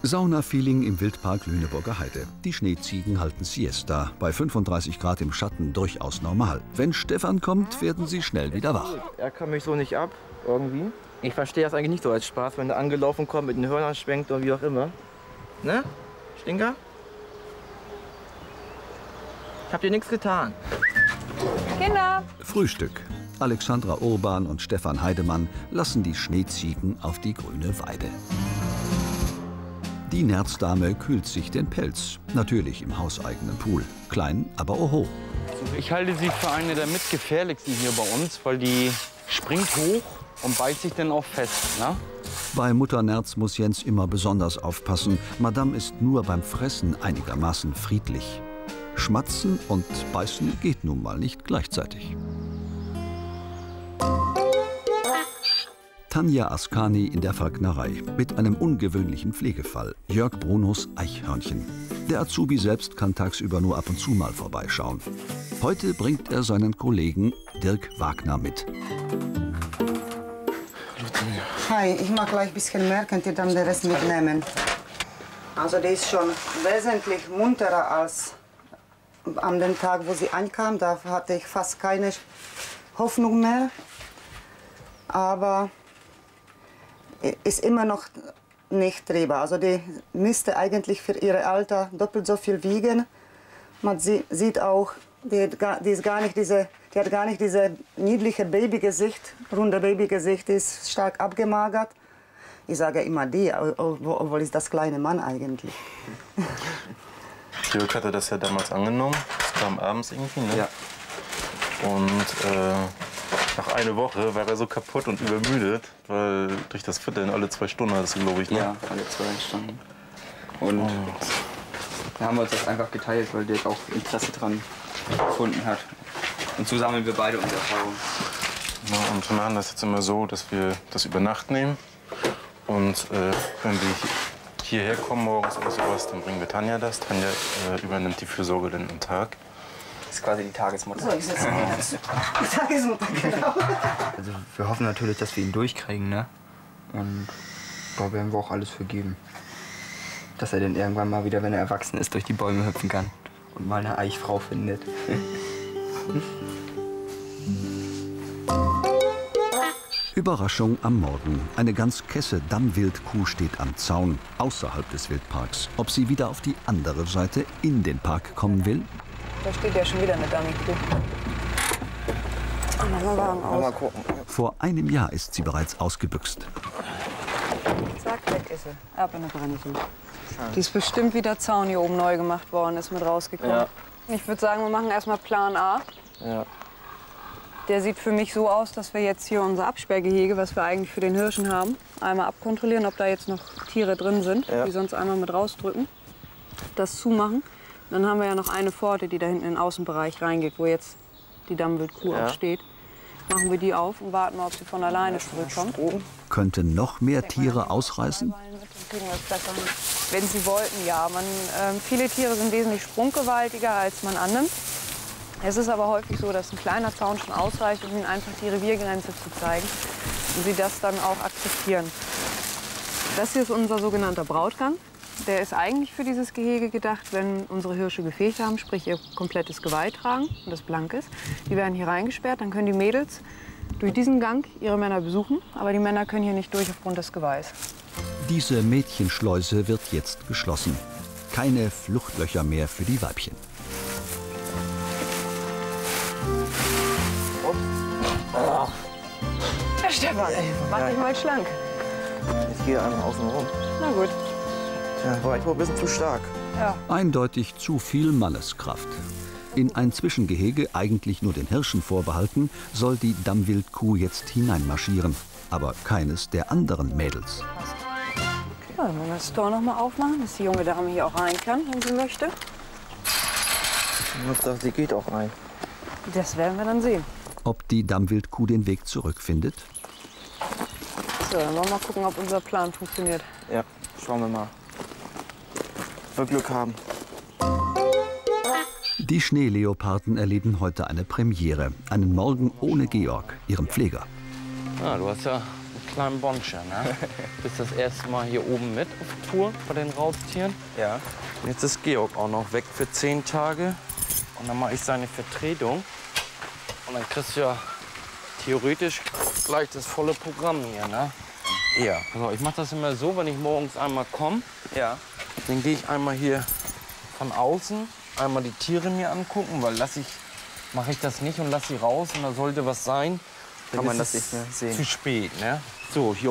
Sauna-Feeling im Wildpark Lüneburger Heide. Die Schneeziegen halten Siesta. Bei 35 Grad im Schatten durchaus normal. Wenn Stefan kommt, werden sie schnell wieder wach. Er kann mich so nicht ab, irgendwie. Ich verstehe das eigentlich nicht so als Spaß, wenn er angelaufen kommt, mit den Hörnern schwenkt oder wie auch immer. Ne? Stinker? Ich hab dir nichts getan. Kinder! Frühstück. Alexandra Urban und Stefan Heidemann lassen die Schneeziegen auf die grüne Weide. Die Nerzdame kühlt sich den Pelz. Natürlich im hauseigenen Pool. Klein, aber oho. Ich halte sie für eine der mitgefährlichsten hier bei uns, weil die springt hoch und beißt sich dann auch fest. Ne? Bei Mutter Nerz muss Jens immer besonders aufpassen. Madame ist nur beim Fressen einigermaßen friedlich. Schmatzen und beißen geht nun mal nicht gleichzeitig. Tanja Askani in der Falknerei mit einem ungewöhnlichen Pflegefall. Jörg Brunos Eichhörnchen. Der Azubi selbst kann tagsüber nur ab und zu mal vorbeischauen. Heute bringt er seinen Kollegen Dirk Wagner mit. Hi, ich mache gleich ein bisschen mehr, könnt ihr dann den Rest mitnehmen. Also die ist schon wesentlich munterer als an dem Tag, wo sie ankam. Da hatte ich fast keine Hoffnung mehr. Aber ist immer noch nicht drehbar. Also die müsste eigentlich für ihr Alter doppelt so viel wiegen. Man sieht auch, die hat gar nicht diese niedliche Babygesicht, runde Babygesicht, die ist stark abgemagert. Ich sage immer die, obwohl ist das kleine Mann eigentlich. Jörg hatte das ja damals angenommen. Das kam abends irgendwie, ne? Ja. Und nach einer Woche war er so kaputt und übermüdet, weil durch das Füttern alle 2 Stunden hattest du, glaube ich, ne? Ja, alle 2 Stunden. Und da haben wir uns das einfach geteilt, weil Dirk auch Interesse dran gefunden hat. Und so sammeln wir beide unsere Erfahrungen. Ja, und wir machen das jetzt immer so, dass wir das über Nacht nehmen. Und wenn wir hierher kommen morgens oder sowas, dann bringen wir Tanja das. Tanja übernimmt die Fürsorge dann am Tag. Das ist quasi die Tagesmutter. So, ich sitze jetzt. Die Tagesmutter, genau. Also wir hoffen natürlich, dass wir ihn durchkriegen, ne? Und da werden wir auch alles für geben. Dass er dann irgendwann mal wieder, wenn er erwachsen ist, durch die Bäume hüpfen kann. Und mal eine Eichfrau findet. Überraschung am Morgen. Eine ganz kesse Dammwildkuh steht am Zaun, außerhalb des Wildparks. Ob sie wieder auf die andere Seite in den Park kommen will? Da steht ja schon wieder eine Dummy-Kuh. Mal gucken. Vor einem Jahr ist sie bereits ausgebüxt. Zack, weg ist sie. Ab in der Brennnessel. Die ist bestimmt, wie der Zaun hier oben neu gemacht worden ist, mit rausgekommen. Ja. Ich würde sagen, wir machen erstmal Plan A. Ja. Der sieht für mich so aus, dass wir jetzt hier unser Absperrgehege, was wir eigentlich für den Hirschen haben, einmal abkontrollieren, ob da jetzt noch Tiere drin sind, die sonst einmal mit rausdrücken. Das zumachen. Dann haben wir ja noch eine Pforte, die da hinten in den Außenbereich reingeht, wo jetzt die Dammwildkuh auch steht. Machen wir die auf und warten mal, ob sie von alleine zurückkommt. Könnten noch mehr Tiere ausreißen? Wenn sie wollten, ja. Viele Tiere sind wesentlich sprunggewaltiger, als man annimmt. Es ist aber häufig so, dass ein kleiner Zaun schon ausreicht, um ihnen einfach die Reviergrenze zu zeigen und sie das dann auch akzeptieren. Das hier ist unser sogenannter Brautgang. Der ist eigentlich für dieses Gehege gedacht, wenn unsere Hirsche gefegt haben, sprich ihr komplettes Geweih tragen und das blank ist. Die werden hier reingesperrt, dann können die Mädels durch diesen Gang ihre Männer besuchen, aber die Männer können hier nicht durch aufgrund des Geweihs. Diese Mädchenschleuse wird jetzt geschlossen. Keine Fluchtlöcher mehr für die Weibchen. Herr Stefan, mach dich mal schlank. Ich gehe einmal außen rum. Na gut. Ja, war ich wohl ein bisschen zu stark. Ja. Eindeutig zu viel Manneskraft. In ein Zwischengehege, eigentlich nur den Hirschen vorbehalten, soll die Dammwildkuh jetzt hineinmarschieren. Aber keines der anderen Mädels. Ja, dann wollen wir das Tor noch mal aufmachen, dass die junge Dame hier auch rein kann, wenn sie möchte. Ich dachte, sie geht auch rein. Das werden wir dann sehen. Ob die Dammwildkuh den Weg zurückfindet? So, dann wollen wir mal gucken, ob unser Plan funktioniert. Ja, schauen wir mal. Wenn wir Glück haben. Die Schneeleoparden erleben heute eine Premiere. Einen Morgen ohne Georg, ihren Pfleger. Ja, du hast ja eine kleinen Bonscher, ne? Bist das erste Mal hier oben mit auf Tour bei den Raubtieren. Ja. Und jetzt ist Georg auch noch weg für 10 Tage. Und dann mache ich seine Vertretung. Und dann kriegst du ja theoretisch gleich das volle Programm hier, ne? Ja. Also ich mache das immer so, wenn ich morgens einmal komme, Ja. dann gehe ich einmal hier von außen einmal die Tiere mir angucken, weil mache ich das nicht und lasse sie raus und da sollte was sein. Kann dann man ist das nicht mehr es sehen. zu spät, ne? So, hier